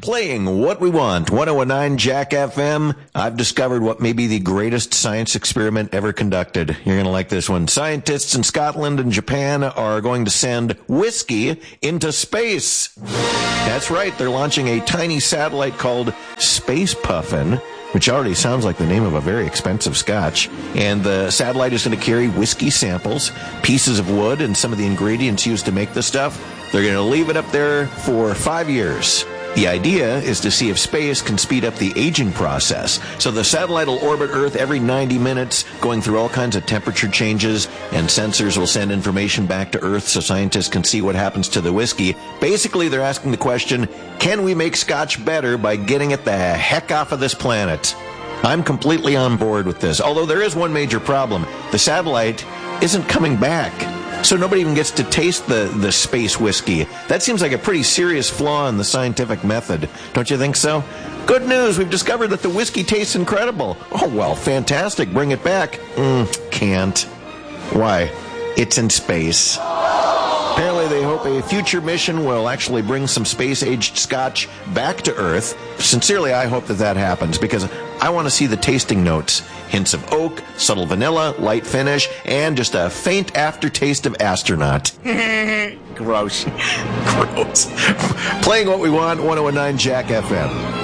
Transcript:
Playing what we want, 1019 Jack FM. I've discovered what may be the greatest science experiment ever conducted. You're going to like this one. Scientists in Scotland and Japan are going to send whiskey into space. That's right. They're launching a tiny satellite called Space Puffin, which already sounds like the name of a very expensive scotch. And the satellite is going to carry whiskey samples, pieces of wood, and some of the ingredients used to make the stuff. They're going to leave it up there for 5 years. The idea is to see if space can speed up the aging process. So the satellite will orbit Earth every 90 minutes, going through all kinds of temperature changes, and sensors will send information back to Earth so scientists can see what happens to the whiskey. Basically, they're asking the question, can we make scotch better by getting it the heck off of this planet? I'm completely on board with this, although there is one major problem. The satellite isn't coming back. So nobody even gets to taste the space whiskey. That seems like a pretty serious flaw in the scientific method. Don't you think so? Good news, we've discovered that the whiskey tastes incredible. Oh, well, fantastic. Bring it back. Can't. Why? It's in space. Apparently they hope a future mission will actually bring some space-aged scotch back to Earth. Sincerely, I hope that happens, because I want to see the tasting notes. Hints of oak, subtle vanilla, light finish, and just a faint aftertaste of astronaut. Gross. Gross. Playing what we want, 1019 Jack FM.